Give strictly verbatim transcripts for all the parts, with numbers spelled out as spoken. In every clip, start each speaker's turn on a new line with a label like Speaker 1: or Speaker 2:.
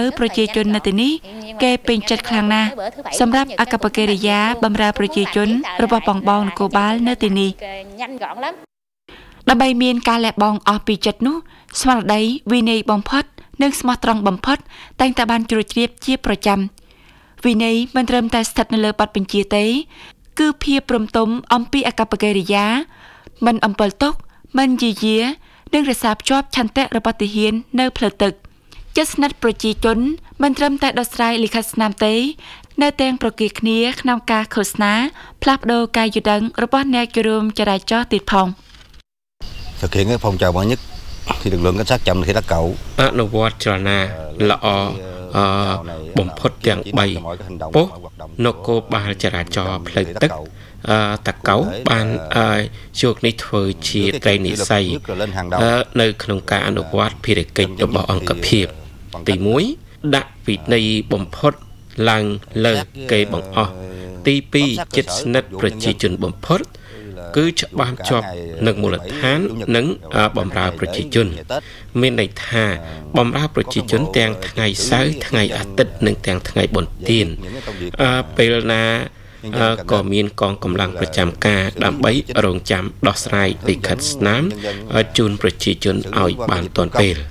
Speaker 1: ប្រជាជននៅទីនេះគេពេញចិត្តខ្លាំងណាស់សម្រាប់អកប្បកិរិយាបម្រើប្រជាជនរបស់បងបងនគរបាលនៅទីនេះដើម្បីមានការលះបង់អស់ពីចិត្តនោះស្មារតីវិន័យបំផុតនិងស្មោះត្រង់បំផុតតែងតែបានជ្រួតជ្រាបជាប្រចាំវិន័យមិនត្រឹមតែស្ថិតនៅលើបទបញ្ជាទេគឺភាពព្រមទុំអំពីអកប្បកិរិយាមិនអំពិលទុកមិនយាយានិងរក្សាភ្ជាប់ឆន្ទៈរបស់ទាហាននៅផ្លូវទឹកចិត្តស្និទ្ធប្រជាជនមិនត្រឹមតែដោះស្រាយលិខិតស្នាមទេនៅទាំងប្រគល់គ្នាក្នុងការឃោសនាផ្លាស់ប្ដូរការយល់ដឹងរបស់អ្នកចូលរួមចរាចរណ៍ទៀតផង
Speaker 2: thực hiện cái phong trào mới nhất thì lực lượng cảnh sát chậm khi đã cậu
Speaker 3: អនុវត្តចលនាល្អបំផុតទាំងបីប៉ុស្តិ៍នគរបាលចរាចរណ៍ផ្លូវទឹកតកៅបានជួបនេះធ្វើជាត្រីនិស័យនៅក្នុងការអនុវត្តភារកិច្ចរបស់អង្គភាពទីមួយដាក់វិន័យបំផុតឡើងលើគេបង្អស់ទីពីរចិត្តស្និទ្ធប្រជាជនបំផុតគឺច្បាស់ជាប់នឹងមូលដ្ឋាននិងបំរើប្រជាជនមានន័យថាបំរើប្រជាជនទាំងថ្ងៃសៅរ៍ថ្ងៃអាទិត្យនិងទាំងថ្ងៃបុណ្យទានពេលណាក៏មានកងកម្លាំងប្រចាំការដើម្បីរងចាំដោះស្រាយលិខិតស្នាមជូនប្រជាជនឲ្យបានទាន់ពេល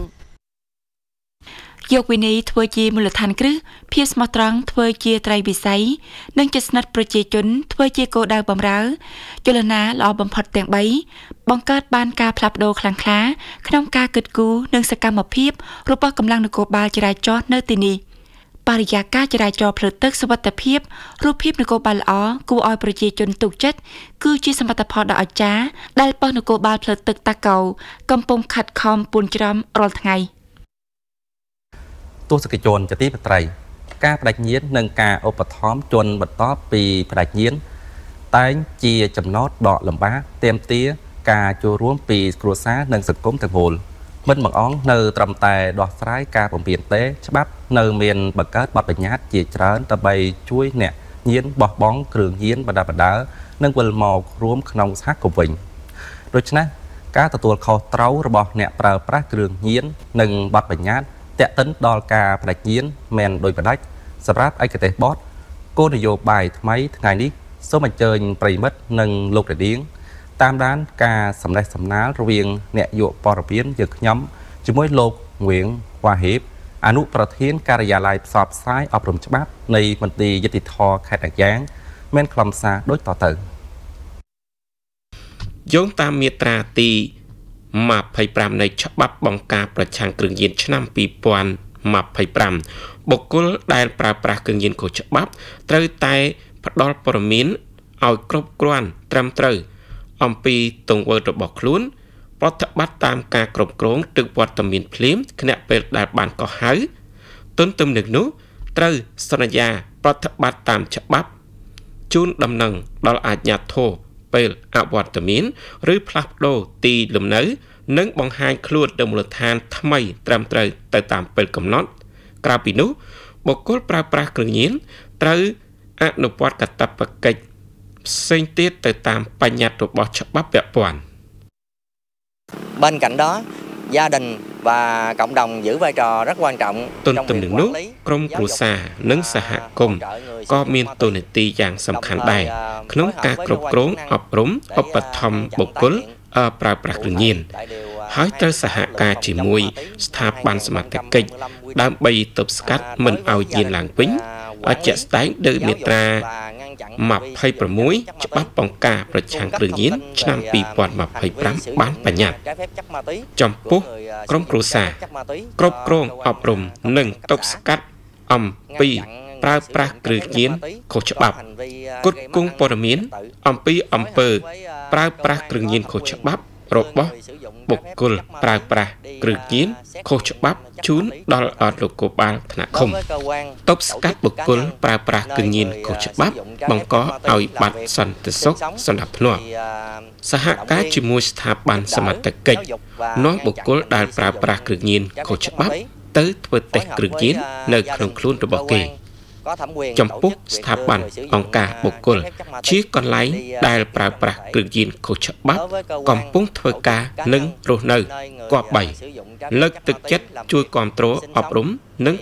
Speaker 3: យកវិន័យធ្វើជាមូលដ្ឋានគ្រឹះភាពស្មោះត្រង់ធ្វើជាត្រីវិស័យនិងចិត្តស្និទ្ធប្រជាជនធ្វើជាគោលដៅបម្រើចលនាល្អបំផុតទាំងបីបង្កើតបានការផ្លាស់ប្ដូរខ្លាំងក្លាក្នុងការគិតគូរនិងសកម្មភាពរបស់កម្លាំងនគរបាលចរាចរណ៍នៅទីនេះបរិយាកាសចរាចរណ៍ផ្លូវទឹកសុវត្ថិភាពរូបភាពនគរបាលល្អគួរឲ្យប្រជាជនទុកចិត្តគឺជាសមិទ្ធផលដ៏អស្ចារ្យដែលប៉ុស្តិ៍នគរបាលផ្លូវទឹកតាកៅកំពុងខិតខំពួនច្រំរាល់ថ្ងៃទស្សនិកជនជាទីមេត្រីការបដិញ្ញាណនិងការឧបត្ថម្ភជនបន្តពីបដិញ្ញាណតែងជាចំណតដកលំបាកទាមទារការចូលរួមពីគ្រួសារនិងសង្គមទាំងមូលមិនបង្អង់នៅត្រឹមតែដោះស្រាយការពំពានទេច្បាប់នៅមានបង្កើតបទបញ្ញត្តិជាច្រើនដើម្បីជួយអ្នកញៀនបោះបង់គ្រឿងញៀនបណ្ដាបណ្ដានិងវិលមករួមក្នុងសហគមន៍វិញដូច្នេះការទទួលខុសត្រូវរបស់អ្នកប្រើប្រាស់គ្រឿងញៀននិងបទបញ្ញត្តិតាក់ទិនដល់ការបដិញ្ញាណមែនដោយផ្ដាច់សម្រាប់ឯកទេសបទគោលនយោបាយថ្មីថ្ងៃនេះសូមអញ្ជើញប្រិមិត្តនិងលោករនាងតាមដានការសម្ដែងសម្ដាលរវាងអ្នកយកព័ត៌មានយើងខ្ញុំជាមួយលោកងៀងវ៉ាហេបអនុប្រធានការិយាល័យផ្សព្វផ្សាយអប់រំច្បាប់នៃមន្ទីរយុតិធធខេត្តតាកែងមានខ្លឹមសារដូចតទៅយោងតាមមាត្រាទីម៉ាប់ยี่สิบห้าនៃច្បាប់បង្ការប្រឆាំងគ្រឿងញៀនឆ្នាំពីរពាន់ยี่สิบห้าបុគ្គលដែលប្រើប្រាស់គ្រឿងញៀនខុសច្បាប់ត្រូវតែផ្ដល់ព័ត៌មានឲ្យគ្រប់គ្រាន់ត្រឹមត្រូវអំពីទង្វើរបស់ខ្លួនប្រតិបត្តិតាមការគ្រប់គ្រងទឹកវត្តមានភ្លាមគណៈពេលដែលបានកោះហៅទន្ទឹមនឹងនោះត្រូវសន្យាប្រតិបត្តិតាមច្បាប់ជូនដំណឹងដល់អាជ្ញាធរពេលអវត្តមានឬផ្លាស់ប្ដូរទីលំនៅនិងបង្ហាញខ្លួនទៅមូលដ្ឋានថ្មីត្រឹមត្រូវទៅតាមពេលកំណត់ក្រៅពីនោះបុគ្គលប្រើប្រាស់គ្រឿងញៀនត្រូវអនុវត្តកាតព្វកិច្ចផ្សេងទៀតទៅតាមបញ្ញត្តិរបស់ច្បាប់ពាក់ព័ន្ធ
Speaker 4: Bên cạnh đó gia đình và cộng đồng giữ vai trò rất quan trọng
Speaker 3: ទន្ទឹមនឹងនោះក្រុមគ្រួសារនិងសហគមន៍ក៏មានតួនាទីយ៉ាងសំខាន់ដែរក្នុងការគ្រប់គ្រងអប់រំឧបត្ថម្ភបុគ្គលប្រើប្រាស់គ្រឿងញៀនហើយត្រូវសហការជាមួយស្ថាប័នសមត្ថកិច្ចដើម្បីទប់ស្កាត់មិនឲ្យញៀនឡើងវិញជាក់ស្ដែងដោយមាត្រាยี่สิบหกច្បាប់បង្ការប្រឆាំងគ្រឿងញៀនឆ្នាំពីរពាន់ยี่สิบห้าបានបញ្ញត្តិចំពោះក្រុមគ្រួសារគ្រប់គ្រងអប់រំនិងទប់ស្កាត់អំពីប្រើប្រាស់គ្រឿងញៀនខុសច្បាប់គុតគង់ព័ត៌មានអំពីអំពើប្រើប្រាស់គ្រឿងញៀនខុសច្បាប់របស់បុគ្គលប្រើប្រាស់គ្រឿងញៀនខុសច្បាប់ជូនដល់អន្តរគបាលថ្នាក់ឃុំទប់ស្កាត់បុគ្គលប្រើប្រាស់គ្រឿងញៀនខុសច្បាប់បង្កឲ្យបាត់សន្តិសុខសណ្ដាប់ធ្នាប់សហការជាមួយស្ថាប័នសមត្ថកិច្ចនាំបុគ្គលដែលប្រើប្រាស់គ្រឿងញៀនខុសច្បាប់ទៅធ្វើតេស្តគ្រឿងញៀននៅក្នុងខ្លួនរបស់គេចំពោះស្ថាប័នអង្គការបុគ្គលជាកន្លែងដែលប្រើប្រាស់គ្រឿងញៀនខុសច្បាប់កំពុងធ្វើការនិងរស់នៅគប្បីលើកទឹកចិត្តជួយគាំទ្រអប់រំនិង